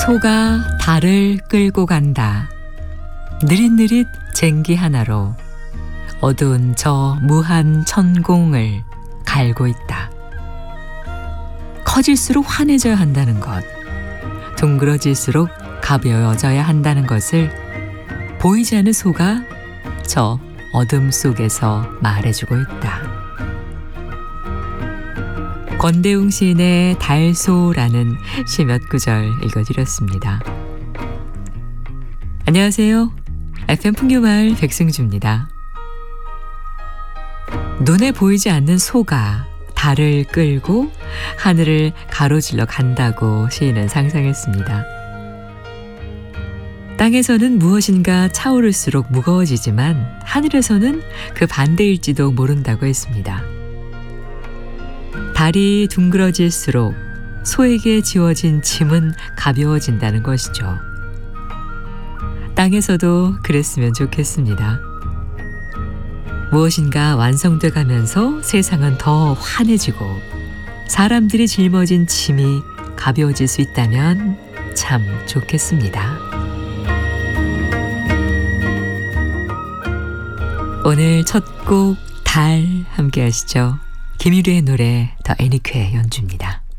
소가 달을 끌고 간다. 느릿느릿 쟁기 하나로 어두운 저 무한 천공을 갈고 있다. 커질수록 환해져야 한다는 것, 둥그러질수록 가벼워져야 한다는 것을 보이지 않는 소가 저 어둠 속에서 말해주고 있다. 권대웅 시인의 달소라는 시 몇 구절 읽어드렸습니다. 안녕하세요. FM 풍류마을 백승주입니다. 눈에 보이지 않는 소가 달을 끌고 하늘을 가로질러 간다고 시인은 상상했습니다. 땅에서는 무엇인가 차오를수록 무거워지지만 하늘에서는 그 반대일지도 모른다고 했습니다. 달이 둥그러질수록 소에게 지워진 짐은 가벼워진다는 것이죠. 땅에서도 그랬으면 좋겠습니다. 무엇인가 완성돼 가면서 세상은 더 환해지고 사람들이 짊어진 짐이 가벼워질 수 있다면 참 좋겠습니다. 오늘 첫 곡 달 함께 하시죠. 김유리의 노래 더 애니큐의 연주입니다.